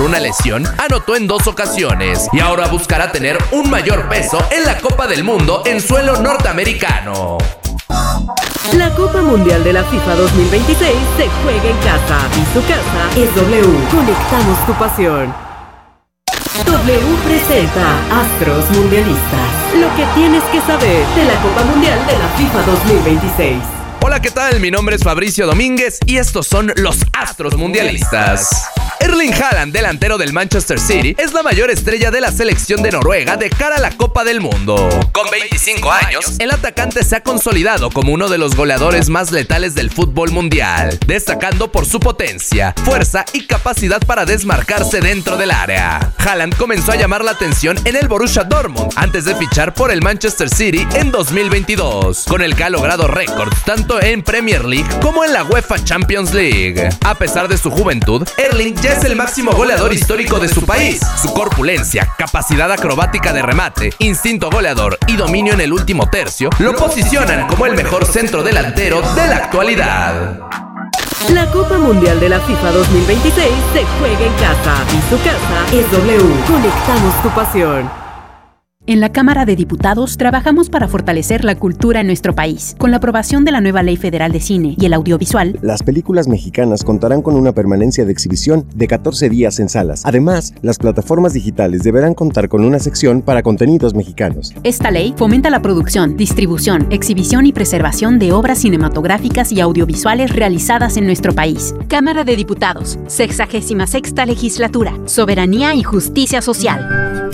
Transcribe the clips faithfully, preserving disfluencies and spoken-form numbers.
una lesión, anotó en dos ocasiones y ahora buscará tener un mayor peso en la Copa del Mundo en suelo norteamericano. La Copa Mundial de la FIFA dos mil veintiséis se juega en casa y su casa es W. Conectamos tu pasión. W presenta Astros Mundialistas. Lo que tienes que saber de la Copa Mundial de la FIFA dos mil veintiséis. Hola, ¿qué tal? Mi nombre es Fabricio Domínguez y estos son los Astros Mundialistas. Erling Haaland, delantero del Manchester City, es la mayor estrella de la selección de Noruega de cara a la Copa del Mundo. Con veinticinco años, el atacante se ha consolidado como uno de los goleadores más letales del fútbol mundial, destacando por su potencia, fuerza y capacidad para desmarcarse dentro del área. Haaland comenzó a llamar la atención en el Borussia Dortmund antes de fichar por el Manchester City en dos mil veintidós, con el que ha logrado récords tanto en Premier League como en la UEFA Champions League. A pesar de su juventud, Erling ya es el máximo goleador histórico de su país. Su corpulencia, capacidad acrobática de remate, instinto goleador y dominio en el último tercio lo posicionan como el mejor centro delantero de la actualidad. La Copa Mundial de la FIFA dos mil veintiséis se juega en casa y su casa es W. Conectamos tu pasión. En la Cámara de Diputados trabajamos para fortalecer la cultura en nuestro país. Con la aprobación de la nueva Ley Federal de Cine y el Audiovisual, las películas mexicanas contarán con una permanencia de exhibición de catorce días en salas. Además, las plataformas digitales deberán contar con una sección para contenidos mexicanos. Esta ley fomenta la producción, distribución, exhibición y preservación de obras cinematográficas y audiovisuales realizadas en nuestro país. Cámara de Diputados, sexagésima sexta Legislatura, Soberanía y Justicia Social.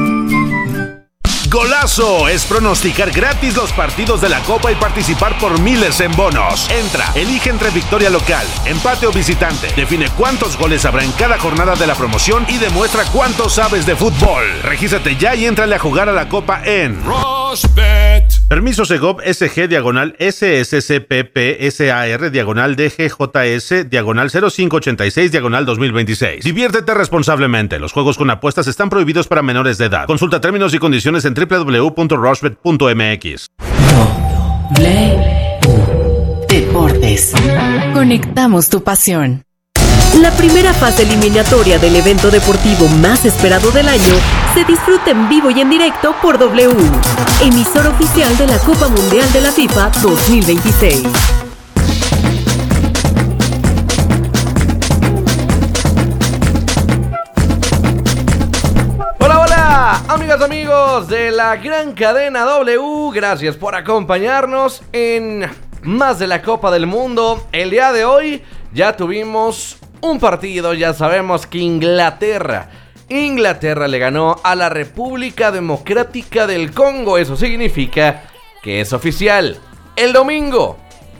Golazo es pronosticar gratis los partidos de la Copa y participar por miles en bonos. Entra, elige entre victoria local, empate o visitante. Define cuántos goles habrá en cada jornada de la promoción y demuestra cuánto sabes de fútbol. Regístrate ya y éntrale a jugar a la Copa en Rushbet. Permiso Segov S G diagonal S S C P P S A R diagonal D G J S diagonal cero cinco ochenta y seis diagonal dos mil veintiséis. Diviértete responsablemente. Los juegos con apuestas están prohibidos para menores de edad. Consulta términos y condiciones en doble u doble u doble u punto rushbet punto m x. Deportes. Conectamos tu pasión. La primera fase eliminatoria del evento deportivo más esperado del año se disfruta en vivo y en directo por W, emisor oficial de la Copa Mundial de la FIFA dos mil veintiséis. Hola, hola, amigas, amigos de la gran cadena W, gracias por acompañarnos en más de la Copa del Mundo. El día de hoy ya tuvimos un partido, ya sabemos que Inglaterra, Inglaterra le ganó a la República Democrática del Congo. Eso significa que es oficial. El domingo,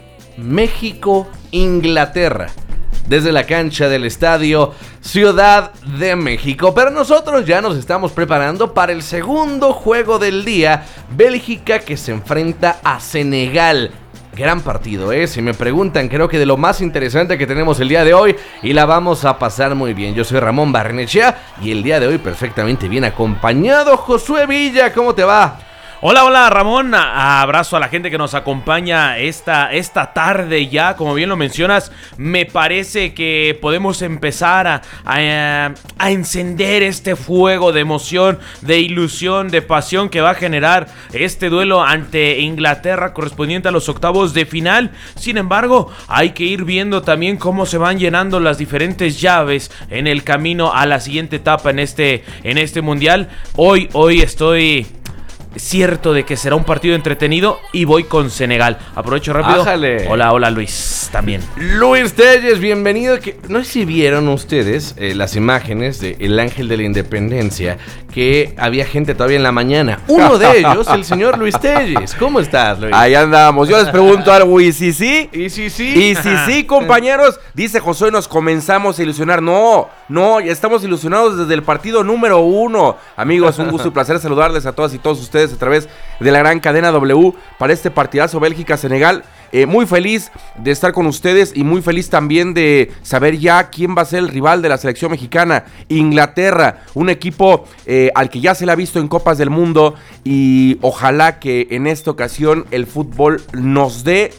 México-Inglaterra, desde la cancha del estadio Ciudad de México. Pero nosotros ya nos estamos preparando para el segundo juego del día, Bélgica que se enfrenta a Senegal. Gran partido, ¿eh? Si me preguntan, creo que de lo más interesante que tenemos el día de hoy y la vamos a pasar muy bien. Yo soy Ramón Barrenechea y el día de hoy perfectamente bien acompañado. Josué Villa, ¿cómo te va? Hola, hola Ramón, abrazo a la gente que nos acompaña esta, esta tarde ya, como bien lo mencionas, me parece que podemos empezar a, a, a encender este fuego de emoción, de ilusión, de pasión que va a generar este duelo ante Inglaterra correspondiente a los octavos de final. Sin embargo, hay que ir viendo también cómo se van llenando las diferentes llaves en el camino a la siguiente etapa en este, en este mundial. Hoy, hoy estoy cierto de que será un partido entretenido y voy con Senegal. Aprovecho rápido. Ájale. Hola, hola Luis, también. Luis Telles, bienvenido. Que no sé si vieron ustedes eh, las imágenes de El Ángel de la Independencia, que había gente todavía en la mañana. Uno de ellos, el señor Luis Telles. ¿Cómo estás, Luis? Ahí andamos. Yo les pregunto algo, ¿y si sí? ¿Y si sí? ¿Y si sí, compañeros? Dice Josué, nos comenzamos a ilusionar. No, no, ya estamos ilusionados desde el partido número uno. Amigos, un gusto y placer saludarles a todas y todos ustedes a través de la gran cadena W para este partidazo Bélgica-Senegal. Eh, muy feliz de estar con ustedes y muy feliz también de saber ya quién va a ser el rival de la selección mexicana. Inglaterra, un equipo eh, al que ya se le ha visto en Copas del Mundo y ojalá que en esta ocasión el fútbol nos dé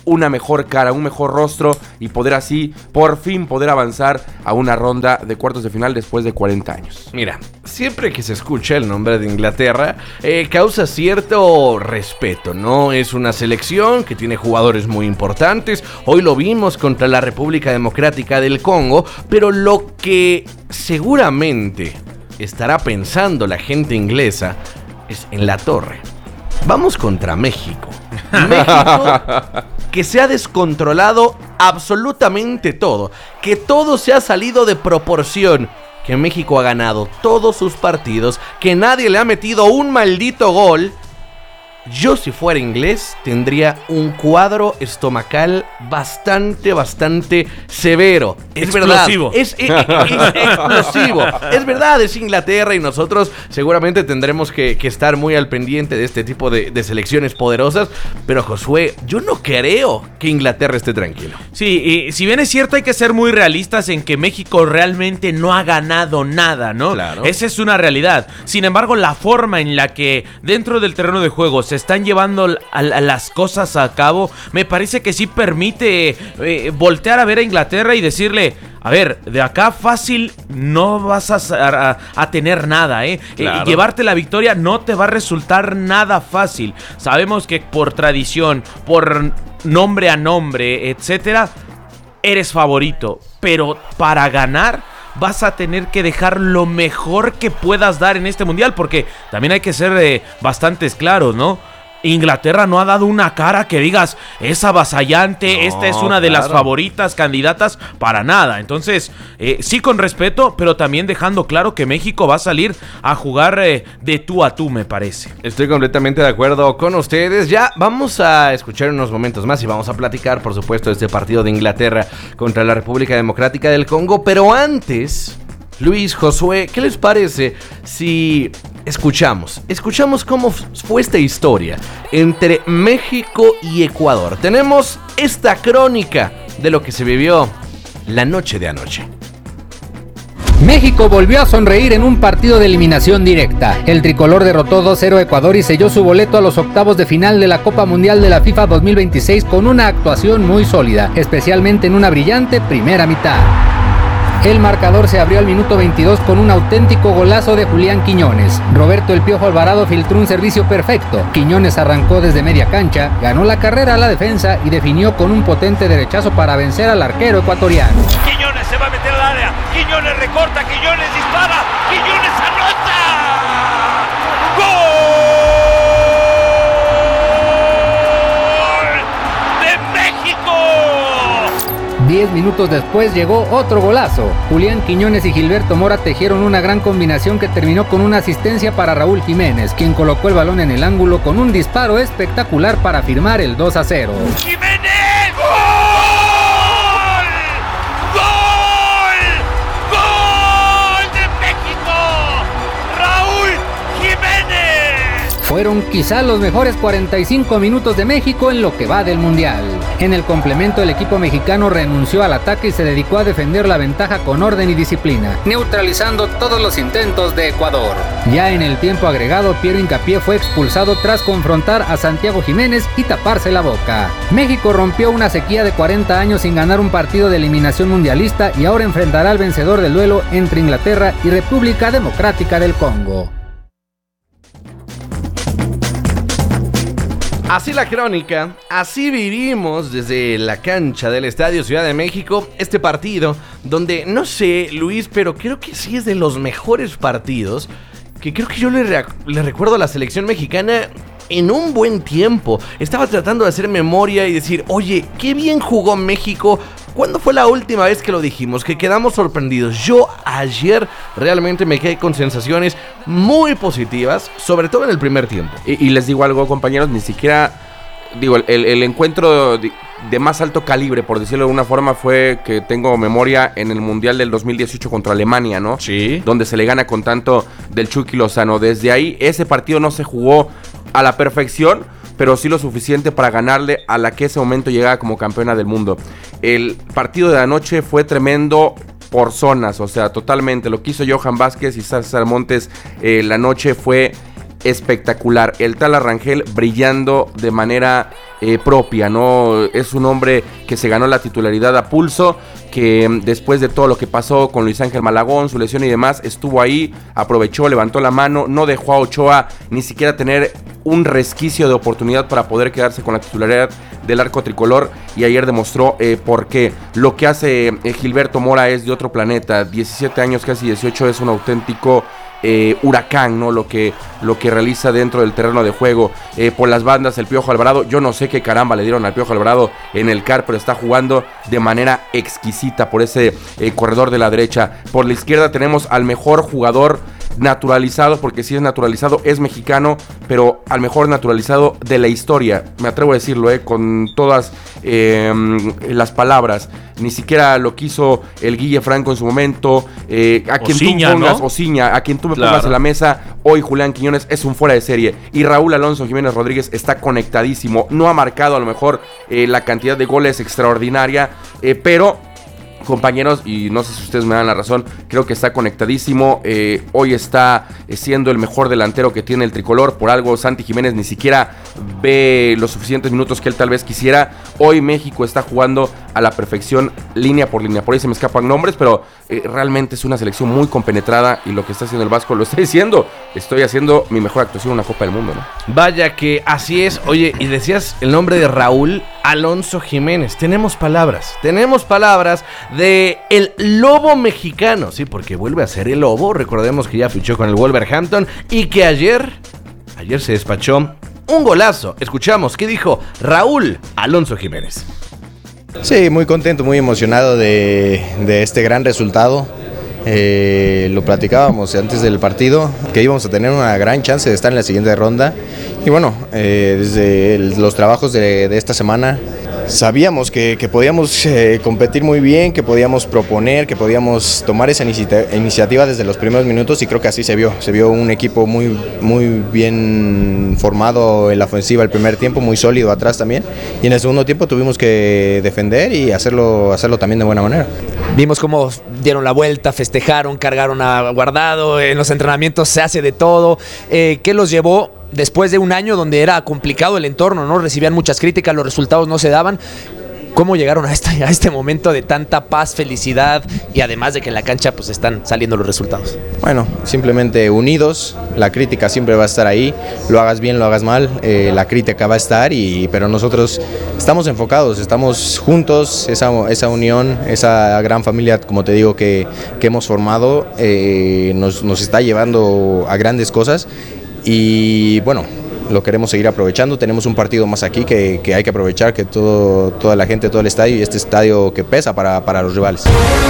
una mejor cara, un mejor rostro y poder así, por fin, poder avanzar a una ronda de cuartos de final después de cuarenta años. Mira, siempre que se escucha el nombre de Inglaterra, eh, causa cierto respeto, ¿no? Es una selección que tiene jugadores muy importantes. Hoy lo vimos contra la República Democrática del Congo, pero lo que seguramente estará pensando la gente inglesa es en la torre. Vamos contra México. México que se ha descontrolado absolutamente todo, que todo se ha salido de proporción, que México ha ganado todos sus partidos, que nadie le ha metido un maldito gol. Yo, si fuera inglés, tendría un cuadro estomacal bastante, bastante severo. Es explosivo. verdad. Es, es, es, es explosivo. Es verdad, es Inglaterra y nosotros seguramente tendremos que, que estar muy al pendiente de este tipo de, de selecciones poderosas. Pero, Josué, yo no creo que Inglaterra esté tranquilo. Sí, y si bien es cierto, hay que ser muy realistas en que México realmente no ha ganado nada, ¿no? Claro. Esa es una realidad. Sin embargo, la forma en la que dentro del terreno de juego se están llevando a, a las cosas a cabo, me parece que sí permite eh, voltear a ver a Inglaterra y decirle: a ver, de acá fácil no vas a, a, a tener nada, ¿eh? Claro. eh llevarte la victoria no te va a resultar nada fácil. Sabemos que por tradición, por nombre a nombre, etcétera, eres favorito, pero para ganar vas a tener que dejar lo mejor que puedas dar en este mundial, porque también hay que ser eh, bastantes claros, ¿no? Inglaterra no ha dado una cara que digas es avasallante, no, esta es una de claro. las favoritas candidatas, para nada. Entonces, eh, sí con respeto, pero también dejando claro que México va a salir a jugar eh, de tú a tú, me parece. Estoy completamente de acuerdo con ustedes. Ya vamos a escuchar unos momentos más y vamos a platicar, por supuesto, de este partido de Inglaterra contra la República Democrática del Congo. Pero antes, Luis, Josué, ¿qué les parece si escuchamos, escuchamos cómo fue esta historia entre México y Ecuador? Tenemos esta crónica de lo que se vivió la noche de anoche. México volvió a sonreír en un partido de eliminación directa. El tricolor derrotó dos cero a Ecuador y selló su boleto a los octavos de final de la Copa Mundial de la FIFA dos mil veintiséis con una actuación muy sólida, especialmente en una brillante primera mitad. El marcador se abrió al minuto veintidós con un auténtico golazo de Julián Quiñones. Roberto El Piojo Alvarado filtró un servicio perfecto. Quiñones arrancó desde media cancha, ganó la carrera a la defensa y definió con un potente derechazo para vencer al arquero ecuatoriano. Quiñones se va a meter al área, Quiñones recorta, Quiñones dispara, Quiñones anota. ¡Gol de México! Diez minutos después llegó otro golazo. Julián Quiñones y Gilberto Mora tejieron una gran combinación que terminó con una asistencia para Raúl Jiménez, quien colocó el balón en el ángulo con un disparo espectacular para firmar el dos a cero. ¡Jiménez! ¡Gol! ¡Gol! ¡Gol de México! ¡Raúl Jiménez! Fueron quizá los mejores cuarenta y cinco minutos de México en lo que va del Mundial. En el complemento, el equipo mexicano renunció al ataque y se dedicó a defender la ventaja con orden y disciplina, neutralizando todos los intentos de Ecuador. Ya en el tiempo agregado, Piero Hincapié fue expulsado tras confrontar a Santiago Jiménez y taparse la boca. México rompió una sequía de cuarenta años sin ganar un partido de eliminación mundialista y ahora enfrentará al vencedor del duelo entre Inglaterra y República Democrática del Congo. Así la crónica, así vivimos desde la cancha del Estadio Ciudad de México este partido, donde no sé, Luis, pero creo que sí es de los mejores partidos que creo que yo le, re- le recuerdo a la selección mexicana en un buen tiempo. Estaba tratando de hacer memoria y decir, oye, qué bien jugó México. ¿Cuándo fue la última vez que lo dijimos? Que quedamos sorprendidos. Yo ayer realmente me quedé con sensaciones muy positivas, sobre todo en el primer tiempo. Y, y les digo algo, compañeros, ni siquiera, digo, el, el encuentro de, de más alto calibre, por decirlo de alguna forma, fue que tengo memoria en el Mundial del dos mil dieciocho contra Alemania, ¿no? Sí. Donde se le gana con tanto del Chucky Lozano. Desde ahí, ese partido no se jugó a la perfección, pero sí lo suficiente para ganarle a la que ese momento llegaba como campeona del mundo. El partido de la noche fue tremendo por zonas, o sea, totalmente. Lo que hizo Johan Vázquez y César Montes eh, la noche fue espectacular. El Tala Rangel brillando de manera eh, propia, ¿no? Es un hombre que se ganó la titularidad a pulso, que después de todo lo que pasó con Luis Ángel Malagón, su lesión y demás, estuvo ahí, aprovechó, levantó la mano, no dejó a Ochoa ni siquiera tener un resquicio de oportunidad para poder quedarse con la titularidad del arco tricolor, y ayer demostró eh, por qué. Lo que hace eh, Gilberto Mora es de otro planeta. diecisiete años, casi dieciocho, es un auténtico eh, huracán, ¿no? Lo que, lo que realiza dentro del terreno de juego. Eh, por las bandas, el Piojo Alvarado, yo no sé qué caramba le dieron al Piojo Alvarado en el C A R, pero está jugando de manera exquisita por ese eh, corredor de la derecha. Por la izquierda tenemos al mejor jugador naturalizado, porque si es naturalizado es mexicano, pero al mejor naturalizado de la historia, me atrevo a decirlo, eh, con todas eh, las palabras. Ni siquiera lo quiso el Guille Franco en su momento. eh, a quien Ociña, tú pongas, ¿no? Ociña, a quien tú me Claro. pongas en la mesa, hoy Julián Quiñones es un fuera de serie, y Raúl Alonso Jiménez Rodríguez está conectadísimo. No ha marcado a lo mejor eh, la cantidad de goles extraordinaria, eh, pero compañeros, y no sé si ustedes me dan la razón, creo que está conectadísimo. eh, hoy está eh, siendo el mejor delantero que tiene el tricolor. Por algo Santi Jiménez ni siquiera ve los suficientes minutos que él tal vez quisiera. Hoy México está jugando a la perfección, línea por línea. Por ahí se me escapan nombres, pero eh, realmente es una selección muy compenetrada, y lo que está haciendo el Vasco lo está diciendo. Estoy haciendo mi mejor actuación en una Copa del Mundo, ¿no? Vaya que así es. Oye, y decías el nombre de Raúl Alonso Jiménez. Tenemos palabras, tenemos palabras de el lobo mexicano, sí, porque vuelve a ser el lobo. Recordemos que ya fichó con el Wolverhampton y que ayer, ayer se despachó un golazo. Escuchamos qué dijo Raúl Alonso Jiménez. Sí, muy contento, muy emocionado de, de este gran resultado. Eh, lo platicábamos antes del partido, que íbamos a tener una gran chance de estar en la siguiente ronda. Y bueno, eh, desde el, los trabajos de, de esta semana sabíamos que, que podíamos eh, competir muy bien, que podíamos proponer, que podíamos tomar esa inicia- iniciativa desde los primeros minutos, y creo que así se vio. Se vio un equipo muy, muy bien formado en la ofensiva el primer tiempo, muy sólido atrás también, y en el segundo tiempo tuvimos que defender y hacerlo, hacerlo también de buena manera. Vimos cómo dieron la vuelta, festejaron, cargaron a Guardado, en los entrenamientos se hace de todo. Eh, ¿Qué los llevó después de un año donde era complicado el entorno, ¿no? Recibían muchas críticas, los resultados no se daban? ¿Cómo llegaron a este, a este momento de tanta paz, felicidad, y además de que en la cancha pues están saliendo los resultados? Bueno, simplemente unidos. La crítica siempre va a estar ahí, lo hagas bien, lo hagas mal, eh, la crítica va a estar, y, pero nosotros estamos enfocados, estamos juntos. Esa, esa unión, esa gran familia, como te digo, que, que hemos formado, eh, nos, nos está llevando a grandes cosas, y bueno, lo queremos seguir aprovechando. Tenemos un partido más aquí que, que hay que aprovechar, que todo, toda la gente, todo el estadio, y este estadio que pesa para, para los rivales.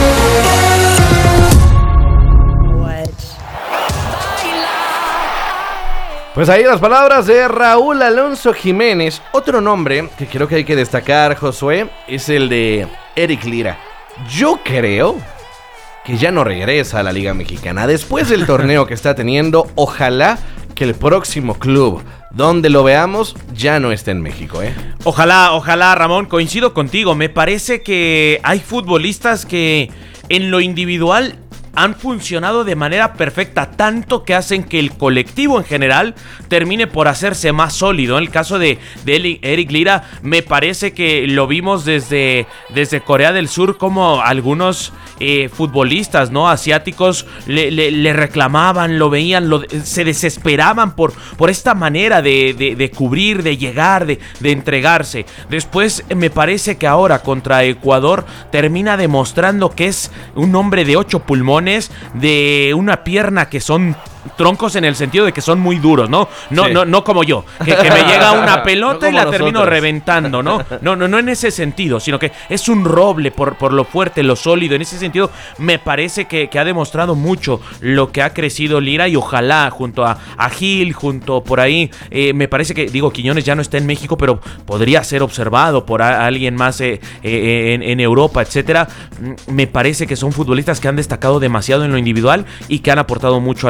Pues ahí las palabras de Raúl Alonso Jiménez. Otro nombre que creo que hay que destacar, Josué, es el de Eric Lira. Yo creo que ya no regresa a la Liga Mexicana. Después del torneo que está teniendo, ojalá que el próximo club donde lo veamos ya no esté en México, ¿eh? Ojalá, ojalá, Ramón, coincido contigo. Me parece que hay futbolistas que en lo individual han funcionado de manera perfecta, tanto que hacen que el colectivo en general termine por hacerse más sólido. En el caso de, de Eric Lira, me parece que lo vimos desde, desde Corea del Sur, como algunos eh, futbolistas, ¿no?, asiáticos le, le, le reclamaban, lo veían, lo, se desesperaban por, por esta manera de, de, de cubrir, de llegar, de, de entregarse. Después me parece que ahora contra Ecuador termina demostrando que es un hombre de ocho pulmones, de una pierna que son troncos en el sentido de que son muy duros, ¿no? No, sí. no, no como yo, que, que me llega una pelota no y la nosotros. termino reventando, ¿no? No, no, no en ese sentido, sino que es un roble por, por lo fuerte, lo sólido. En ese sentido, me parece que, que ha demostrado mucho lo que ha crecido Lira, y ojalá junto a, a Gil, junto por ahí, eh, me parece que, digo, Quiñones ya no está en México, pero podría ser observado por a, a alguien más eh, eh, en, en Europa, etcétera. Me parece que son futbolistas que han destacado demasiado en lo individual y que han aportado mucho a lo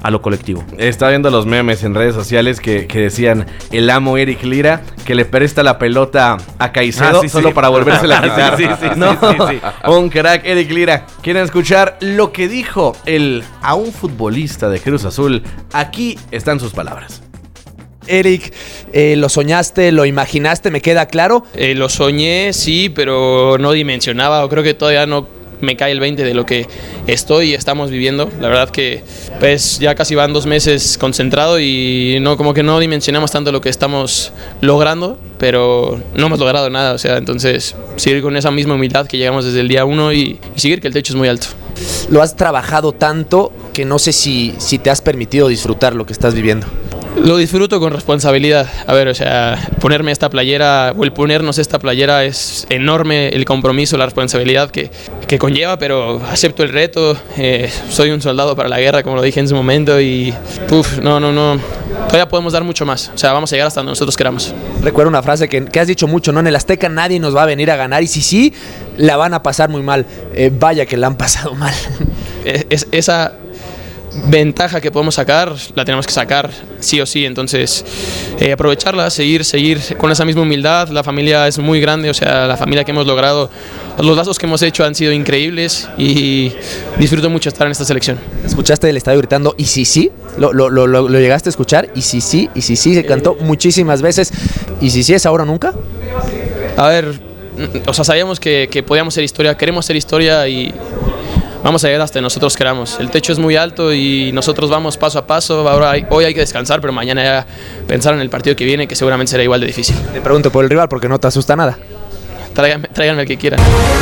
a lo colectivo. Estaba viendo los memes en redes sociales que, que decían el amo Eric Lira que le presta la pelota a Caicedo Ah, sí, solo sí. para volvérsela a quitar. Sí, sí, sí, no, sí, sí, sí. Un crack, Eric Lira. ¿Quieren escuchar lo que dijo el a un futbolista de Cruz Azul? Aquí están sus palabras. Eric, eh, ¿lo soñaste, lo imaginaste? ¿Me queda claro? Eh, lo soñé, sí, pero no dimensionaba, o creo que todavía no me cae el veinte de lo que estoy y estamos viviendo. La verdad que pues ya casi van dos meses concentrado y no, como que no dimensionamos tanto lo que estamos logrando, pero no hemos logrado nada, o sea, entonces seguir con esa misma humildad que llegamos desde el día uno y, y seguir que el techo es muy alto. Lo has trabajado tanto que no sé si, si te has permitido disfrutar lo que estás viviendo. Lo disfruto con responsabilidad. A ver, o sea, ponerme esta playera o el ponernos esta playera es enorme el compromiso, la responsabilidad que, que conlleva, pero acepto el reto. Eh, soy un soldado para la guerra, como lo dije en su momento, y uf, no, no, no. Todavía podemos dar mucho más. O sea, vamos a llegar hasta donde nosotros queramos. Recuerdo una frase que, que has dicho mucho, ¿no? En el Azteca nadie nos va a venir a ganar y si sí, la van a pasar muy mal. Eh, vaya que la han pasado mal. Es, esa ventaja que podemos sacar, la tenemos que sacar sí o sí, entonces eh, aprovecharla, seguir, seguir con esa misma humildad. La familia es muy grande, o sea, la familia que hemos logrado, los lazos que hemos hecho han sido increíbles y disfruto mucho estar en esta selección. ¿Escuchaste el estadio gritando y si sí? ¿Lo, lo, lo, lo llegaste a escuchar? Y si sí, y si sí, se cantó muchísimas veces. ¿Y si sí es ahora o nunca? A ver, o sea, sabíamos que, que podíamos ser historia, queremos ser historia y vamos a llegar hasta nosotros queramos. El techo es muy alto y nosotros vamos paso a paso. Ahora hay, hoy hay que descansar, pero mañana ya pensar en el partido que viene, que seguramente será igual de difícil. Te pregunto por el rival porque no te asusta nada. Tráiganme, tráiganme al que quieran.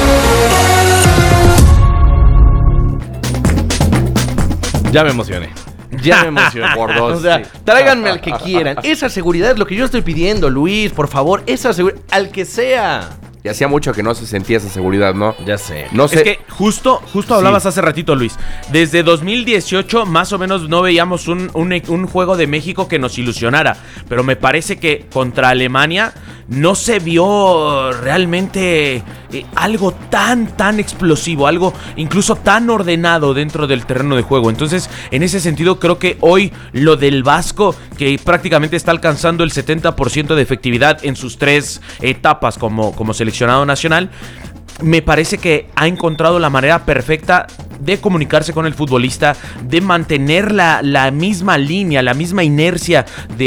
Ya me emocioné. Ya me emocioné. Por dos. O sea, Sí. tráiganme al que quieran. Esa seguridad es lo que yo estoy pidiendo, Luis, por favor. Esa seguridad, al que sea. Y hacía mucho que no se sentía esa seguridad, ¿no? Ya sé. No sé. Es que justo, justo hablabas Sí. hace ratito, Luis. Desde dos mil dieciocho más o menos no veíamos un, un, un juego de México que nos ilusionara. Pero me parece que contra Alemania no se vio realmente eh, algo tan, tan explosivo, algo incluso tan ordenado dentro del terreno de juego. Entonces, en ese sentido, creo que hoy lo del Vasco, que prácticamente está alcanzando el setenta por ciento de efectividad en sus tres etapas como, como seleccionado nacional, me parece que ha encontrado la manera perfecta de comunicarse con el futbolista, de mantener la, la misma línea, la misma inercia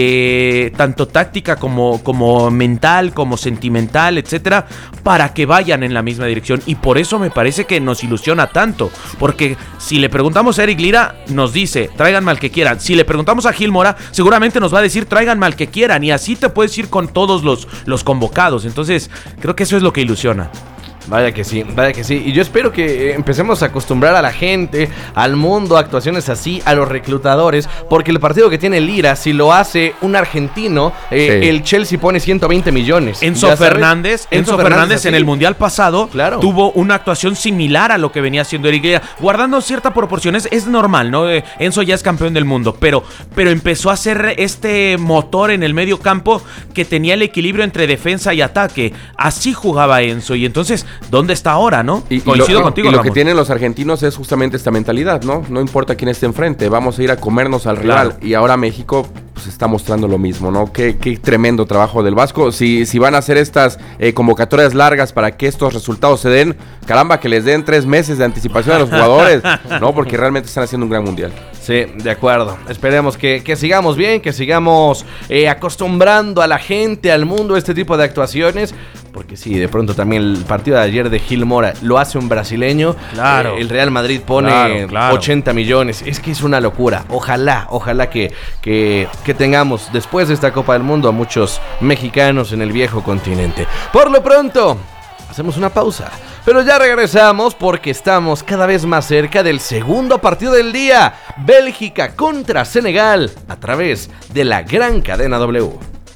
de tanto táctica como, como mental, como sentimental, etcétera, para que vayan en la misma dirección. Y por eso me parece que nos ilusiona tanto, porque si le preguntamos a Eric Lira, nos dice, tráiganme al que quieran. Si le preguntamos a Gil Mora, seguramente nos va a decir, tráiganme al que quieran. Y así te puedes ir con todos los, los convocados. Entonces, creo que eso es lo que ilusiona. Vaya que sí, vaya que sí. Y yo espero que eh, empecemos a acostumbrar a la gente, al mundo, a actuaciones así, a los reclutadores, porque el partido que tiene Lira, si lo hace un argentino, eh, Sí. el Chelsea pone ciento veinte millones. Enzo Ya sabes, Fernández, Enzo Fernández así. en el Mundial pasado Claro. tuvo una actuación similar a lo que venía haciendo Eric Lira, guardando ciertas proporciones. Es normal, ¿no? Eh, Enzo ya es campeón del mundo, pero, pero empezó a ser este motor en el medio campo que tenía el equilibrio entre defensa y ataque. Así jugaba Enzo y entonces, ¿dónde está ahora, no? Y, y Coincido lo, contigo, y lo que Ramón. tienen los argentinos es justamente esta mentalidad, ¿no? No importa quién esté enfrente, vamos a ir a comernos al rival. Claro. Y ahora México pues está mostrando lo mismo, ¿no? Qué, qué tremendo trabajo del Vasco. Si, si van a hacer estas eh, convocatorias largas para que estos resultados se den, caramba, que les den tres meses de anticipación a los jugadores, ¿no? Porque realmente están haciendo un gran mundial. Sí, de acuerdo. Esperemos que, que sigamos bien, que sigamos eh, acostumbrando a la gente, al mundo, a este tipo de actuaciones. Porque sí, de pronto también el partido de ayer de Gil Mora lo hace un brasileño. Claro. Eh, el Real Madrid pone Claro, claro. ochenta millones. Es que es una locura. Ojalá, ojalá que, que, que tengamos después de esta Copa del Mundo a muchos mexicanos en el viejo continente. Por lo pronto, hacemos una pausa. Pero ya regresamos porque estamos cada vez más cerca del segundo partido del día. Bélgica contra Senegal a través de la gran cadena W.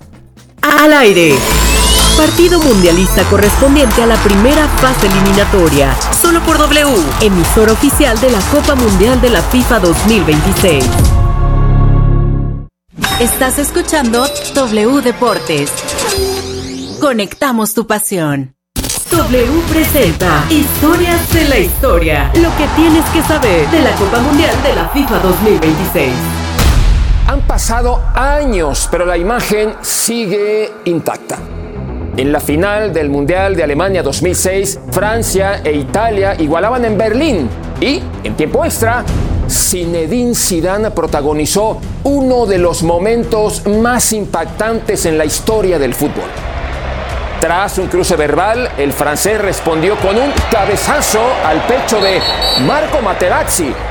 Al aire. Partido mundialista correspondiente a la primera fase eliminatoria. Solo por W, emisora oficial de la Copa Mundial de la FIFA dos mil veintiséis. Estás escuchando W Deportes. Conectamos tu pasión. W presenta Historias de la Historia. Lo que tienes que saber de la Copa Mundial de la FIFA dos mil veintiséis. Han pasado años, pero la imagen sigue intacta. En la final del Mundial de Alemania dos mil seis, Francia e Italia igualaban en Berlín y, en tiempo extra, Zinedine Zidane protagonizó uno de los momentos más impactantes en la historia del fútbol. Tras un cruce verbal, el francés respondió con un cabezazo al pecho de Marco Materazzi,